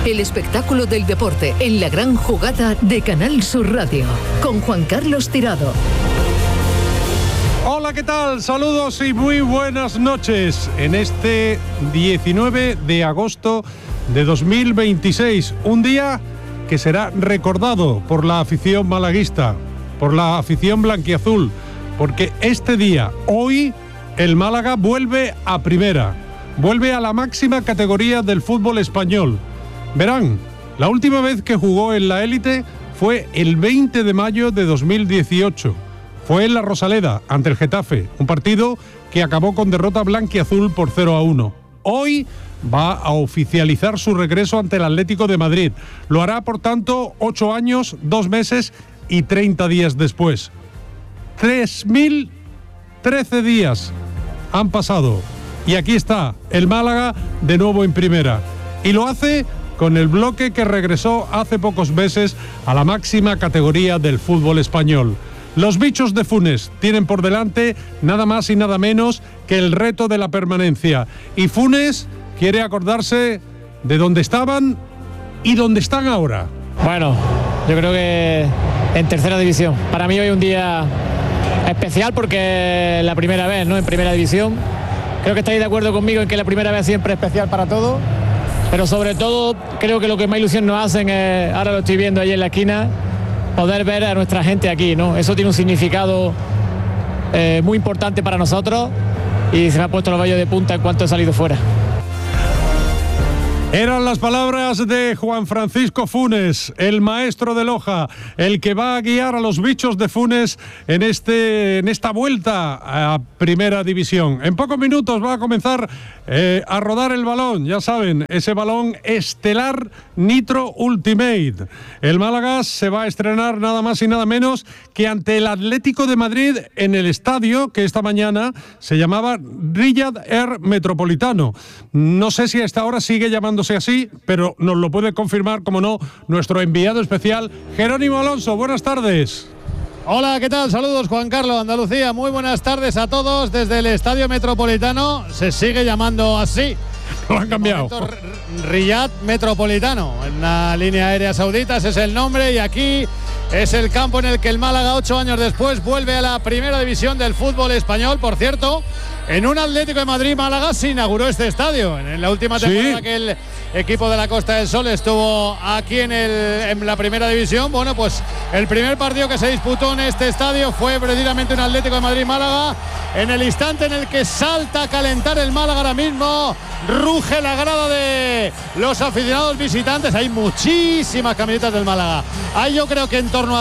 el espectáculo del deporte en la gran jugada de Canal Sur Radio, con Juan Carlos Tirado. Hola, ¿qué tal? Saludos y muy buenas noches en este 19 de agosto de 2026. Un día que será recordado por la afición malaguista, por la afición blanquiazul, porque este día, hoy, el Málaga vuelve a primera, vuelve a la máxima categoría del fútbol español. Verán, la última vez que jugó en la élite fue el 20 de mayo de 2018. Fue en la Rosaleda, ante el Getafe, un partido que acabó con derrota blanquiazul por 0-1. Hoy va a oficializar su regreso ante el Atlético de Madrid. Lo hará, por tanto, 8 años, 2 meses y 30 días después. 3.013 días han pasado. Y aquí está el Málaga de nuevo en primera. Y lo hace con el bloque que regresó hace pocos meses a la máxima categoría del fútbol español. Los bichos de Funes tienen por delante nada más y nada menos que el reto de la permanencia. Y Funes quiere acordarse de dónde estaban y dónde están ahora. Bueno, yo creo que en tercera división. Para mí hoy es un día especial porque es la primera vez, ¿no?, en primera división. Creo que estáis de acuerdo conmigo en que la primera vez siempre es especial para todos. Pero sobre todo creo que lo que más ilusión nos hacen es, ahora lo estoy viendo ahí en la esquina, poder ver a nuestra gente aquí, ¿no? Eso tiene un significado muy importante para nosotros y se me ha puesto los vellos de punta en cuanto he salido fuera. Eran las palabras de Juan Francisco Funes, el maestro de Loja, el que va a guiar a los bichos de Funes en esta vuelta a Primera División. En pocos minutos va a comenzar a rodar el balón, ya saben, ese balón estelar Nitro Ultimate. El Málaga se va a estrenar nada más y nada menos que ante el Atlético de Madrid en el estadio que esta mañana se llamaba Riyadh Air Metropolitano. No sé si a esta hora sigue llamándose así, pero nos lo puede confirmar, como no, nuestro enviado especial, Jerónimo Alonso. Buenas tardes. Hola, ¿qué tal? Saludos, Juan Carlos, Andalucía. Muy buenas tardes a todos desde el Estadio Metropolitano. Se sigue llamando así. Lo han cambiado. Riyadh Metropolitano. En la línea aérea saudita, ese es el nombre. Y aquí es el campo en el que el Málaga, 8 años después, vuelve a la primera división del fútbol español. Por cierto, en un Atlético de Madrid-Málaga se inauguró este estadio. En la última temporada que el equipo de la Costa del Sol estuvo aquí en la primera división, bueno, pues el primer partido que se disputó en este estadio fue precisamente un Atlético de Madrid-Málaga. En el instante en el que salta a calentar el Málaga ahora mismo, ruge la grada de los aficionados visitantes. Hay muchísimas camisetas del Málaga. Hay, yo creo que en torno a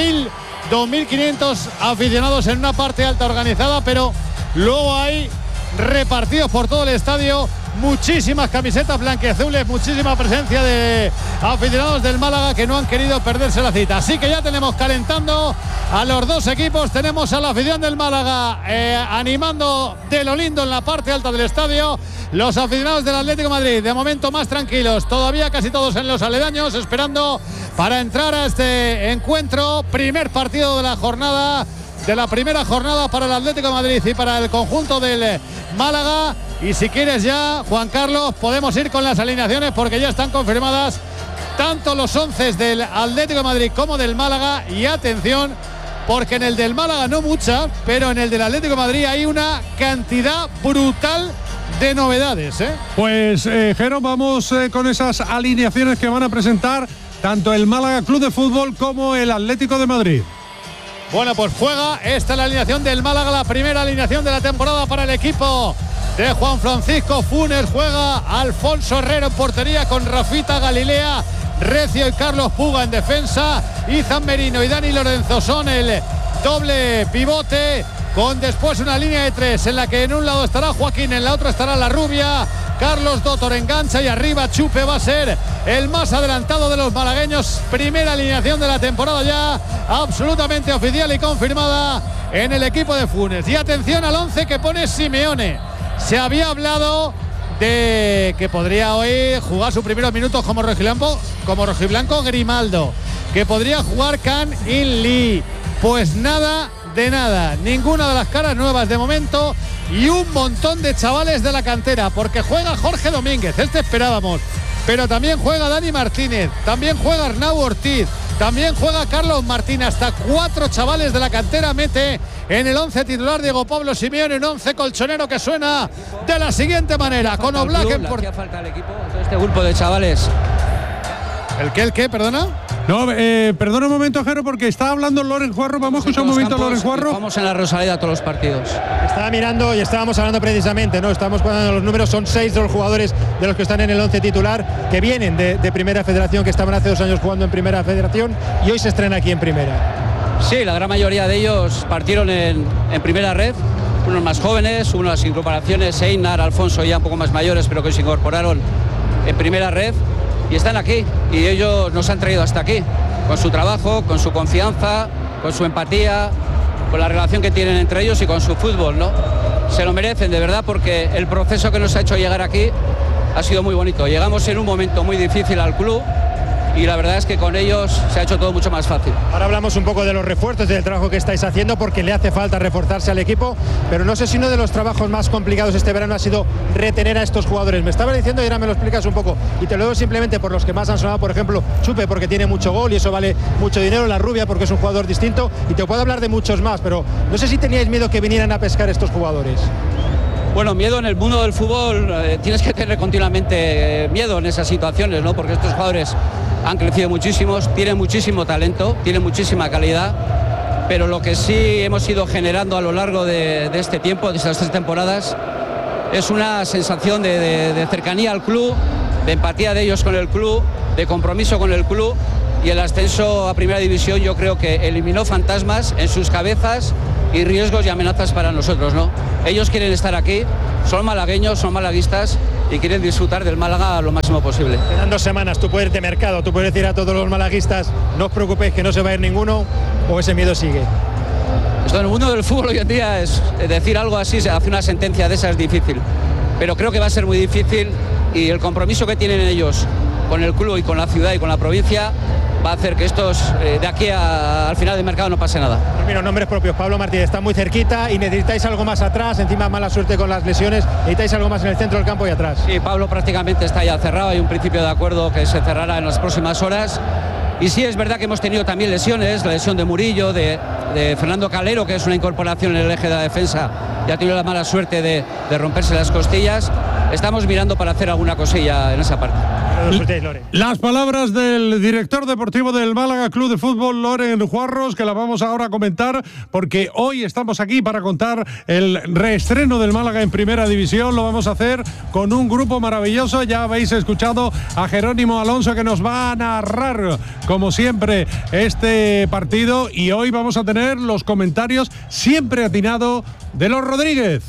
2.500 aficionados en una parte alta organizada, pero luego hay repartidos por todo el estadio muchísimas camisetas blanquiazules, muchísima presencia de aficionados del Málaga que no han querido perderse la cita. Así que ya tenemos calentando a los dos equipos, tenemos a la afición del Málaga animando de lo lindo en la parte alta del estadio. Los aficionados del Atlético de Madrid de momento más tranquilos, todavía casi todos en los aledaños, esperando para entrar a este encuentro, primer partido de la jornada, de la primera jornada para el Atlético de Madrid y para el conjunto del Málaga. Y si quieres ya, Juan Carlos, podemos ir con las alineaciones porque ya están confirmadas tanto los 11 del Atlético de Madrid como del Málaga. Y atención, porque en el del Málaga no mucha, pero en el del Atlético de Madrid hay una cantidad brutal de novedades, ¿eh? Pues, Jero, vamos con esas alineaciones que van a presentar tanto el Málaga Club de Fútbol como el Atlético de Madrid. Bueno, pues juega, esta es la alineación del Málaga, la primera alineación de la temporada para el equipo de Juan Francisco Funes. Juega Alfonso Herrero en portería con Rafita Galilea, Recio y Carlos Puga en defensa. Izan Merino y Dani Lorenzo son el doble pivote, con después una línea de 3 en la que en un lado estará Joaquín, en la otra estará La Rubia. Carlos Dottor engancha y arriba Chupe va a ser el más adelantado de los malagueños. Primera alineación de la temporada ya absolutamente oficial y confirmada en el equipo de Funes. Y atención al 11 que pone Simeone. Se había hablado de que podría hoy jugar sus primeros minutos como rojiblanco Grimaldo, que podría jugar Can In Lee. Pues nada de nada, ninguna de las caras nuevas de momento y un montón de chavales de la cantera, porque juega Jorge Domínguez, este esperábamos. pero también juega Dani Martínez, también juega Arnau Ortiz, también juega Carlos Martín. Hasta 4 chavales de la cantera mete en el 11 titular Diego Pablo Simeone, un 11 colchonero que suena de la siguiente manera, con Oblak en portería. ¿Hacía falta al equipo este grupo de chavales? ¿El qué? ¿Perdona? No, perdona un momento, Jero, porque está hablando Loren Juarro. Vamos a escuchar un momento a Loren Juarro. Vamos en la Rosaleda todos los partidos. Estaba mirando y estábamos hablando precisamente, ¿no? Estamos cuadrando los números, son 6 de los jugadores de los que están en el 11 titular, que vienen de Primera Federación, que estaban hace 2 años jugando en Primera Federación y hoy se estrena aquí en Primera. Sí, la gran mayoría de ellos partieron en Primera Red, unos más jóvenes, unas incorporaciones, Einar, Alfonso ya un poco más mayores, pero que se incorporaron en Primera Red. Y están aquí, y ellos nos han traído hasta aquí, con su trabajo, con su confianza, con su empatía, con la relación que tienen entre ellos y con su fútbol, ¿no? Se lo merecen, de verdad, porque el proceso que nos ha hecho llegar aquí ha sido muy bonito. Llegamos en un momento muy difícil al club, y la verdad es que con ellos se ha hecho todo mucho más fácil. Ahora hablamos un poco de los refuerzos, del trabajo que estáis haciendo, porque le hace falta reforzarse al equipo, pero no sé si uno de los trabajos más complicados este verano ha sido retener a estos jugadores. Me estabas diciendo y ahora me lo explicas un poco, y te lo digo simplemente por los que más han sonado, por ejemplo, Chupe, porque tiene mucho gol y eso vale mucho dinero, La Rubia, porque es un jugador distinto, y te puedo hablar de muchos más, pero no sé si teníais miedo que vinieran a pescar estos jugadores. Bueno, miedo en el mundo del fútbol, tienes que tener continuamente miedo en esas situaciones, ¿no? Porque estos jugadores han crecido muchísimos, tienen muchísimo talento, tienen muchísima calidad, pero lo que sí hemos ido generando a lo largo de este tiempo, de estas 3 temporadas, es una sensación de cercanía al club, de empatía de ellos con el club, de compromiso con el club, y el ascenso a Primera División yo creo que eliminó fantasmas en sus cabezas y riesgos y amenazas para nosotros, ¿no? Ellos quieren estar aquí, son malagueños, son malaguistas y quieren disfrutar del Málaga lo máximo posible. Quedan 2 semanas, tú puedes ir de mercado, tú puedes decir a todos los malaguistas, no os preocupéis que no se va a ir ninguno, o ese miedo sigue. Esto en el mundo del fútbol hoy en día es decir algo así, se hace una sentencia de esa es difícil, pero creo que va a ser muy difícil, y el compromiso que tienen ellos con el club y con la ciudad y con la provincia va a hacer que estos de aquí al final del mercado no pase nada. Mira, nombres propios, Pablo Martínez está muy cerquita y necesitáis algo más atrás, encima mala suerte con las lesiones, necesitáis algo más en el centro del campo y atrás. Sí, Pablo prácticamente está ya cerrado, hay un principio de acuerdo que se cerrará en las próximas horas, y sí es verdad que hemos tenido también lesiones, la lesión de Murillo, de Fernando Calero, que es una incorporación en el eje de la defensa, y ha tenido la mala suerte de romperse las costillas. Estamos mirando para hacer alguna cosilla en esa parte. Las palabras del director deportivo del Málaga Club de Fútbol, Loren Juarros, que la vamos ahora a comentar, porque hoy estamos aquí para contar el reestreno del Málaga en Primera División. Lo vamos a hacer con un grupo maravilloso. Ya habéis escuchado a Jerónimo Alonso, que nos va a narrar, como siempre, este partido, y hoy vamos a tener los comentarios siempre atinados de los Rodríguez.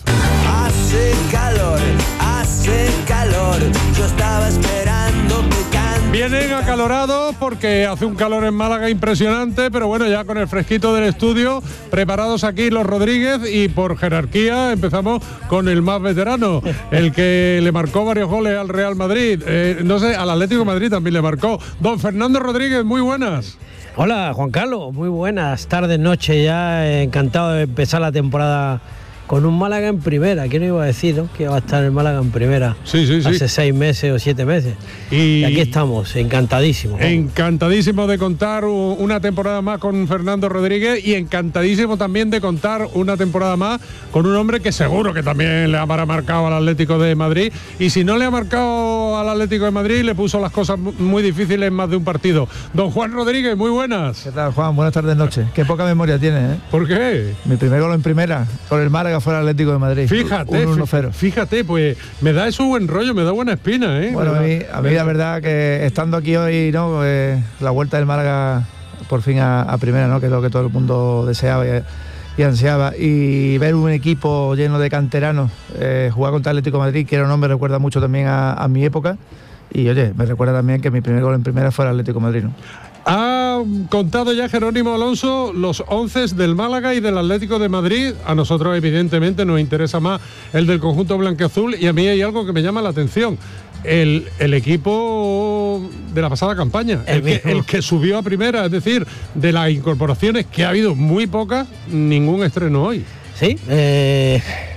Hace calor, yo estaba esperando que cante. Vienen acalorados porque hace un calor en Málaga impresionante, pero bueno, ya con el fresquito del estudio, preparados aquí los Rodríguez, y por jerarquía empezamos con el más veterano, el que le marcó varios goles al Real Madrid, no sé, al Atlético de Madrid también le marcó. Don Fernando Rodríguez, muy buenas. Hola, Juan Carlos, muy buenas tardes, noches ya, encantado de empezar la temporada con un Málaga en primera. ¿Quién iba a decir, no? Que va a estar el Málaga en primera? Sí. Hace 6 meses o 7 meses. Y aquí estamos, encantadísimos. Encantadísimo de contar una temporada más con Fernando Rodríguez, y encantadísimo también de contar una temporada más con un hombre que seguro que también le habrá marcado al Atlético de Madrid. Y si no le ha marcado al Atlético de Madrid, le puso las cosas muy difíciles en más de un partido. Don Juan Rodríguez, muy buenas. ¿Qué tal, Juan? Buenas tardes, noches. Qué poca memoria tienes, ¿eh? ¿Por qué? Mi primer gol en primera, con el Málaga fuera del Atlético de Madrid. Fíjate, pues me da eso buen rollo, me da buena espina, ¿eh? Bueno, a mí la verdad que estando aquí hoy, ¿no? La vuelta del Málaga por fin a primera, ¿no? Que es lo que todo el mundo deseaba y ansiaba, y ver un equipo lleno de canteranos jugar contra el Atlético de Madrid, que era un nombre, me recuerda mucho también a mi época, y oye, me recuerda también que mi primer gol en primera fue el Atlético de Madrid, ¿no? Ha contado ya Jerónimo Alonso los 11 del Málaga y del Atlético de Madrid. A nosotros evidentemente nos interesa más el del conjunto blanquiazul, y a mí hay algo que me llama la atención. El equipo de la pasada campaña, el que subió a primera, es decir, de las incorporaciones, que ha habido muy pocas, ningún estreno hoy. Sí,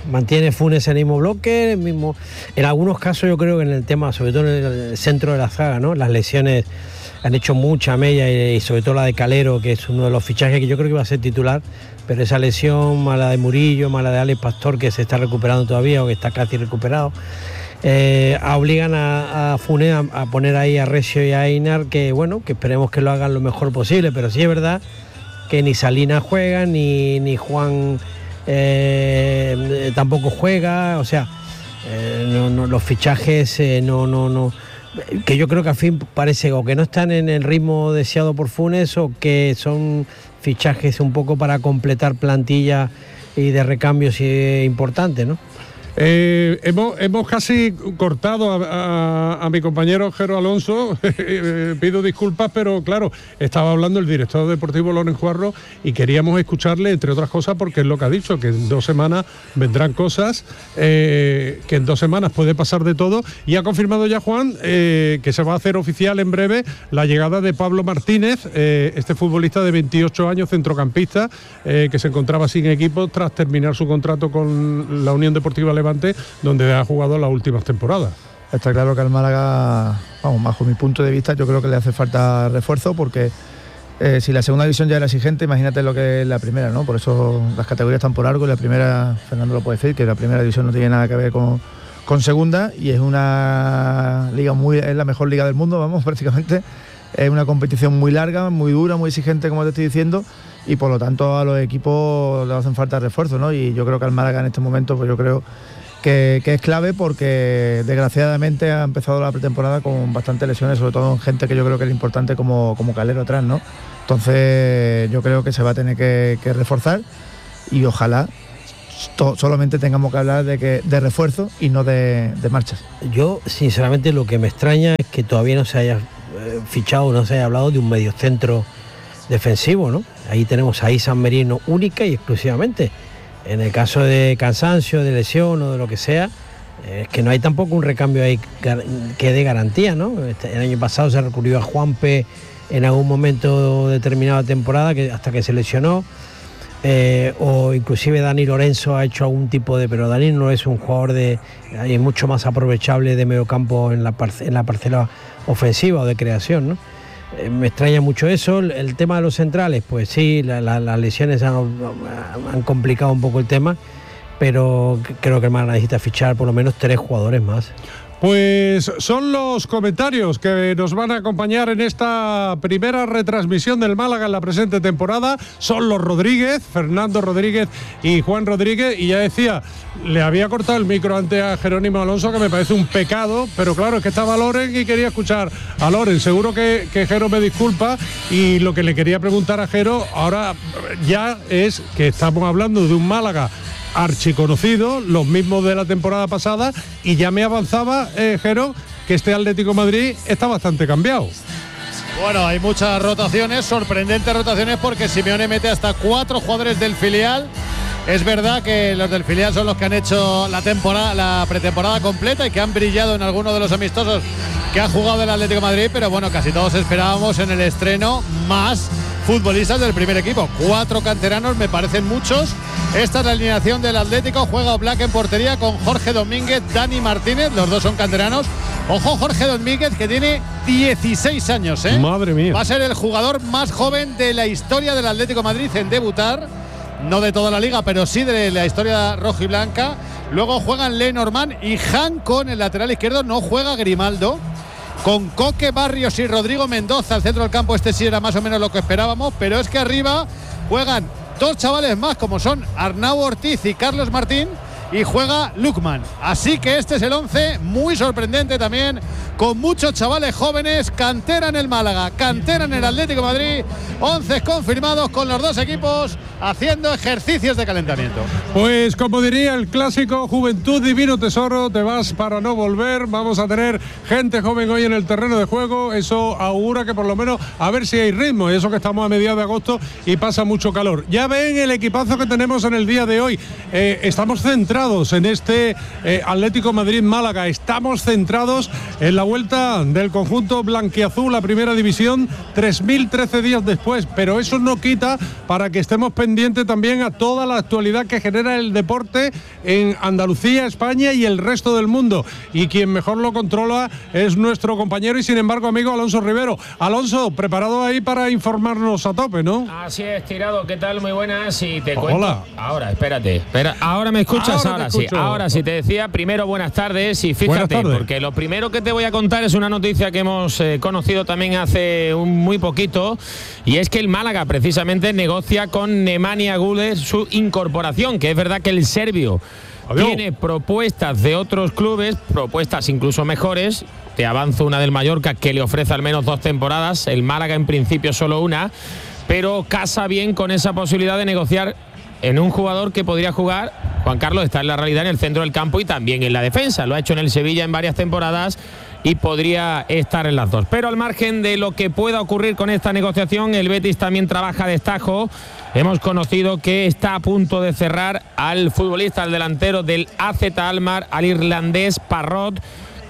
mantiene Funes en el mismo bloque, en algunos casos yo creo que en el tema, sobre todo en el centro de la zaga, ¿no? Las lesiones han hecho mucha mella y sobre todo la de Calero, que es uno de los fichajes que yo creo que iba a ser titular, pero esa lesión, mala de Murillo, mala de Alex Pastor, que se está recuperando todavía o que está casi recuperado, obligan a Funes a poner ahí a Recio y a Einar, que bueno, que esperemos que lo hagan lo mejor posible, pero sí es verdad que ni Salinas juega, ni Juan tampoco juega, o sea, los fichajes no, que yo creo que al fin parece o que no están en el ritmo deseado por Funes o que son fichajes un poco para completar plantilla y de recambios importantes, ¿no? Hemos casi cortado a mi compañero Jero Alonso. Pido disculpas, pero claro, estaba hablando el director deportivo Loren Juarro y queríamos escucharle, entre otras cosas, porque es lo que ha dicho, que en 2 semanas vendrán cosas, que en 2 semanas puede pasar de todo, y ha confirmado ya Juan que se va a hacer oficial en breve la llegada de Pablo Martínez, este futbolista de 28 años, centrocampista, que se encontraba sin equipo tras terminar su contrato con la Unión Deportiva Levante, donde ha jugado las últimas temporadas. Está claro que al Málaga, bajo mi punto de vista, yo creo que le hace falta refuerzo, porque si la segunda división ya era exigente, imagínate lo que es la primera, ¿no? Por eso las categorías están por algo, y la primera, Fernando lo puede decir, que la primera división no tiene nada que ver con segunda, y es una liga es la mejor liga del mundo, prácticamente. Es una competición muy larga, muy dura, muy exigente, como te estoy diciendo, y por lo tanto a los equipos le hacen falta refuerzo, ¿no? Y yo creo que al Málaga en este momento, pues yo creo que es clave, porque desgraciadamente ha empezado la pretemporada con bastantes lesiones, sobre todo en gente que yo creo que es importante como Calero atrás, ¿no? Entonces yo creo que se va a tener que reforzar, y ojalá solamente tengamos que hablar de refuerzo y no de marchas. Yo sinceramente lo que me extraña es que todavía no se haya fichado, no se haya hablado de un mediocentro defensivo, ¿no? Ahí tenemos a San Merino única y exclusivamente. En el caso de cansancio, de lesión o de lo que sea, es que no hay tampoco un recambio ahí que dé garantía, ¿no? El año pasado se recurrió a Juanpe en algún momento determinado de temporada, hasta que se lesionó, o inclusive Dani Lorenzo ha hecho algún tipo de... Pero Dani no es un jugador es mucho más aprovechable de mediocampo en la parcela ofensiva o de creación, ¿no? Me extraña mucho eso. El tema de los centrales, pues sí, las lesiones han complicado un poco el tema, pero creo que el Málaga necesita fichar por lo menos 3 jugadores más. Pues son los comentarios que nos van a acompañar en esta primera retransmisión del Málaga en la presente temporada. Son los Rodríguez, Fernando Rodríguez y Juan Rodríguez. Y ya decía, le había cortado el micro antes a Jerónimo Alonso, que me parece un pecado, pero claro, es que estaba Loren y quería escuchar a Loren. Seguro que Jero me disculpa, y lo que le quería preguntar a Jero ahora ya es que estamos hablando de un Málaga archiconocido, los mismos de la temporada pasada, y ya me avanzaba, Jero, que este Atlético de Madrid está bastante cambiado. Bueno, hay muchas rotaciones, sorprendentes rotaciones, porque Simeone mete hasta 4 jugadores del filial. Es verdad que los del filial son los que han hecho la pretemporada completa y que han brillado en algunos de los amistosos que ha jugado el Atlético de Madrid, pero bueno, casi todos esperábamos en el estreno más futbolistas del primer equipo. 4 canteranos, me parecen muchos. Esta es la alineación del Atlético. Juega Oblak en portería con Jorge Domínguez, Dani Martínez, los dos son canteranos. Ojo, Jorge Domínguez, que tiene 16 años, ¿eh? Madre mía. Va a ser el jugador más joven de la historia del Atlético de Madrid en debutar. No de toda la liga, pero sí de la historia rojiblanca. Luego juegan Lenormand y Han con el lateral izquierdo. No juega Grimaldo. Con Coque, Barrios y Rodrigo Mendoza al centro del campo. Este sí era más o menos lo que esperábamos, pero es que arriba juegan 2 chavales más, como son Arnau Ortiz y Carlos Martín, y juega Lukman. Así que este es el 11, muy sorprendente también, con muchos chavales jóvenes, cantera en el Málaga, cantera en el Atlético de Madrid. 11 confirmados, con los 2 equipos haciendo ejercicios de calentamiento. Pues como diría el clásico, juventud divino tesoro, te vas para no volver. Vamos a tener gente joven hoy en el terreno de juego. Eso augura que por lo menos a ver si hay ritmo, eso que estamos a mediados de agosto y pasa mucho calor. Ya ven el equipazo que tenemos en el día de hoy. Estamos centrados en este Atlético Madrid-Málaga. Estamos centrados en la vuelta del conjunto blanquiazul a Primera División 3013 días después, pero eso no quita para que estemos pendientes también a toda la actualidad que genera el deporte en Andalucía, España y el resto del mundo, y quien mejor lo controla es nuestro compañero y sin embargo amigo Alonso Rivero. Alonso, preparado ahí para informarnos a tope, ¿no? Así es, Tirado, ¿qué tal? Muy buenas, y te cuento. Hola. Ahora, espérate, ¿ahora me escuchas? Ahora sí, te decía, primero buenas tardes, y fíjate, porque lo primero que te voy a contar es una noticia que hemos conocido también hace muy poquito, y es que el Málaga precisamente negocia con Nemanja Gules su incorporación, que es verdad que el serbio tiene propuestas de otros clubes, propuestas incluso mejores. Te avanzo una del Mallorca que le ofrece al menos 2 temporadas, el Málaga en principio solo una, pero casa bien con esa posibilidad de negociar en un jugador que podría jugar, Juan Carlos, está en la realidad en el centro del campo y también en la defensa. Lo ha hecho en el Sevilla en varias temporadas y podría estar en las dos. Pero al margen de lo que pueda ocurrir con esta negociación, el Betis también trabaja a destajo. Hemos conocido que está a punto de cerrar al futbolista, al delantero del AZ Alkmaar, al irlandés Parrot,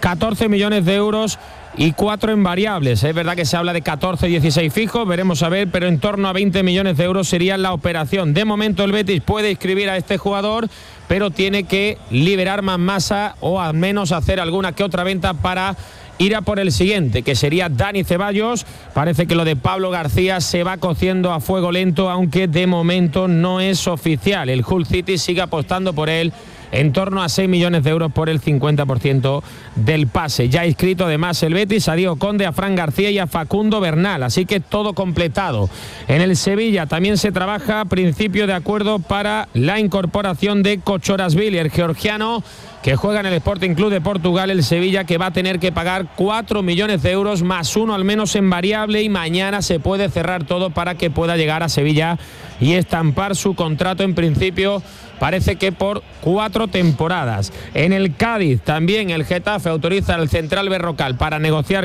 14 millones de euros y 4 en variables. Es verdad que se habla de 14-16 fijos, veremos a ver, pero en torno a 20 millones de euros sería la operación. De momento el Betis puede inscribir a este jugador, pero tiene que liberar más masa o al menos hacer alguna que otra venta para ir a por el siguiente, que sería Dani Ceballos. Parece que lo de Pablo García se va cociendo a fuego lento, aunque de momento no es oficial. El Hull City sigue apostando por él, en torno a 6 millones de euros por el 50% del pase. Ya ha inscrito además el Betis a Diego Conde, a Fran García y a Facundo Bernal, así que todo completado. En el Sevilla también se trabaja a principio de acuerdo para la incorporación de Kochorasvili, el georgiano que juega en el Sporting Club de Portugal. El Sevilla que va a tener que pagar 4 millones de euros más uno al menos en variable, y mañana se puede cerrar todo para que pueda llegar a Sevilla y estampar su contrato, en principio parece que por 4 temporadas. En el Cádiz también el Getafe autoriza al central Berrocal para negociar